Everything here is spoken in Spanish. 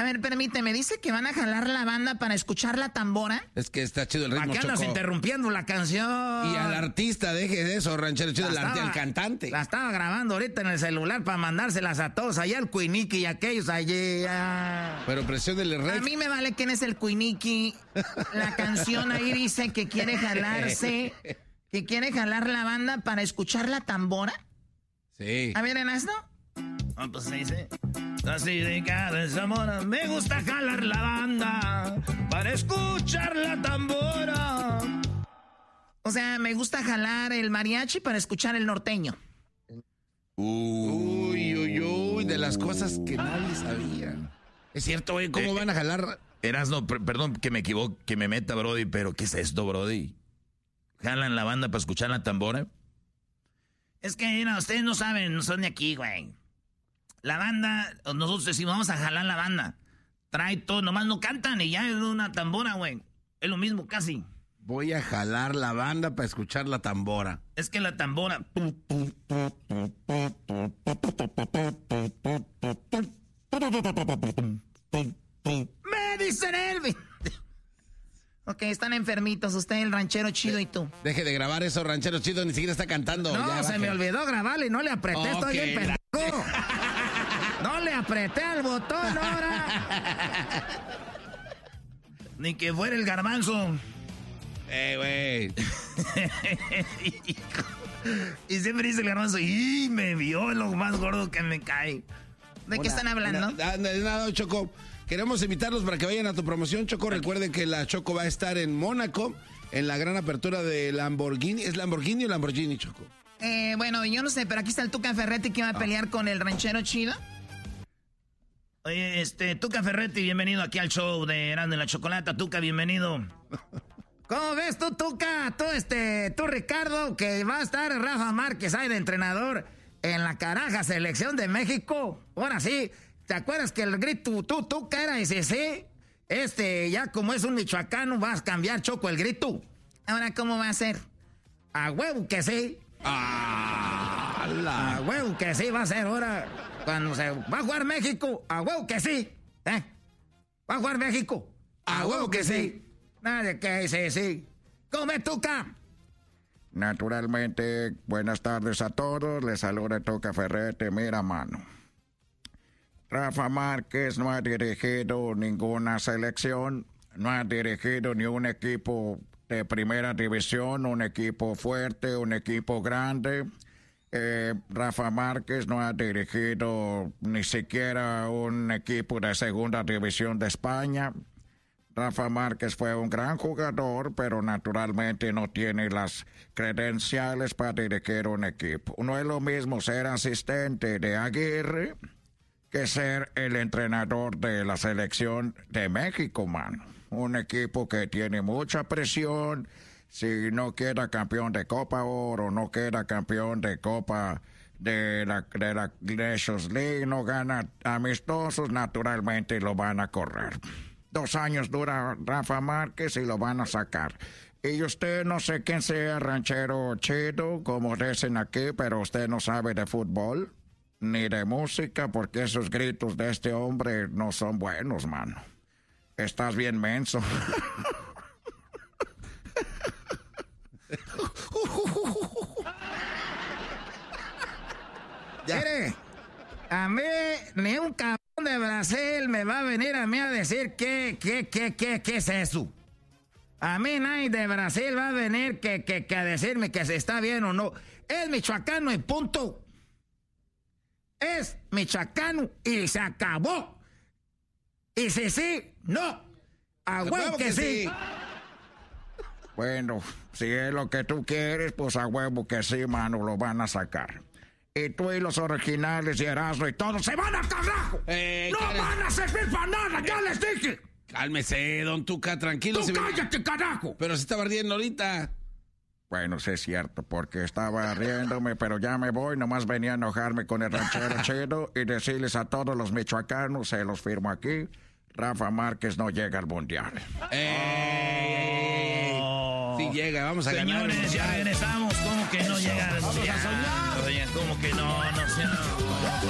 A ver, permíteme, dice que van a jalar la banda para escuchar la tambora. Es que está chido el ritmo, ¿Para qué andas interrumpiendo la canción? Y al artista, deje de eso, ranchero chido, al cantante. La estaba grabando ahorita en el celular para mandárselas a todos, allá el Cuiniqui y aquellos allí. Pero presiónele rec. A mí me vale quién es el Cuiniqui. La canción ahí dice que quiere jalarse, que quiere jalar la banda para escuchar la tambora. Sí. A ver, Erasno. Pues se dice... Así de cada Zamora, me gusta jalar la banda para escuchar la tambora. O sea, me gusta jalar el mariachi para escuchar el norteño. Uy, de las cosas que nadie sabía. Es cierto, güey, ¿cómo van a jalar? Erasno, perdón que me equivoque, que me meta, Brody, pero ¿qué es esto, Brody? ¿Jalan la banda para escuchar la tambora? Es que, mira, ustedes no saben, no son de aquí, güey. La banda, nosotros decimos, vamos a jalar la banda. Trae todo, nomás no cantan y ya es una tambora, güey. Es lo mismo casi. Voy a jalar la banda para escuchar la tambora. Es que la tambora... ¡Me dicen Elvis! Ok, están enfermitos, usted, el ranchero chido y tú. Deje de grabar eso, ranchero chido, ni siquiera está cantando. No, ya, se me olvidó grabarle y no le apreté, estoy bien pendejo. No le apreté al botón ahora. Ni que fuera el garbanzo. Güey. Y siempre dice el garbanzo, y me vio lo más gordo que me cae. ¿De qué están hablando? Nada, Choco. Queremos invitarlos para que vayan a tu promoción, Choco. Recuerden que la Choco va a estar en Mónaco, en la gran apertura de Lamborghini. ¿Es Lamborghini o Lamborghini, Choco? Bueno, yo no sé, pero aquí está el Tuca Ferretti que va a pelear con el ranchero chido. Oye, Tuca Ferretti, bienvenido aquí al show de Erasmo y la Chocolata. Tuca, bienvenido. ¿Cómo ves tú, Tuca? Tú, Ricardo, que va a estar Rafa Márquez ahí de entrenador en la caraja selección de México. Ahora sí, ¿te acuerdas que el grito Tuca era ese, sí? Ya como es un michoacano, vas a cambiar, Choco, el grito. Ahora, ¿cómo va a ser? A huevo que sí. A huevo que sí va a ser ahora. Cuando se va a jugar México, a huevo que sí. Va a jugar México, a huevo que sí. Nada que sí. ¿Cómo ves, Tuca? Naturalmente, buenas tardes a todos. Les saluda Tuca Ferretti. Mira, mano. Rafa Márquez no ha dirigido ninguna selección, no ha dirigido ni un equipo de primera división, un equipo fuerte, un equipo grande. Rafa Márquez no ha dirigido ni siquiera un equipo de segunda división de España. Rafa Márquez fue un gran jugador, pero naturalmente no tiene las credenciales para dirigir un equipo. No es lo mismo ser asistente de Aguirre que ser el entrenador de la selección de México, mano. Un equipo que tiene mucha presión. Si no queda campeón de Copa Oro, no queda campeón de Copa de la Nations League, no gana amistosos, naturalmente lo van a correr. 2 años dura Rafa Márquez y lo van a sacar. Y usted no sé quién sea ranchero chido, como dicen aquí, pero usted no sabe de fútbol ni de música, porque esos gritos de este hombre no son buenos, mano. Estás bien menso. Mire, a mí ni un cabrón de Brasil me va a venir a mí a decir qué es eso. A mí nadie de Brasil va a venir que a decirme que se está bien o no. Es michoacano y punto. Es michoacano y se acabó. Y si sí, no. A huevo que sí. Bueno, si es lo que tú quieres, pues a huevo que sí, mano, lo van a sacar. Y tú y los originales y Erasmo y todos se van al carajo. ¡No van a servir para nada! ¡Ya les dije! Cálmese, don Tuca, tranquilo. ¡Tú cállate, carajo! Pero se estaba riendo ahorita. Bueno, sí es cierto, porque estaba riéndome, pero ya me voy. Nomás venía a enojarme con el ranchero chido y decirles a todos los michoacanos, se los firmo aquí, Rafa Márquez no llega al Mundial. Sí llega, vamos a ganar. Señores, ya regresamos. ¿Cómo que no llega al Mundial? Oye, ¿cómo que no? No sé.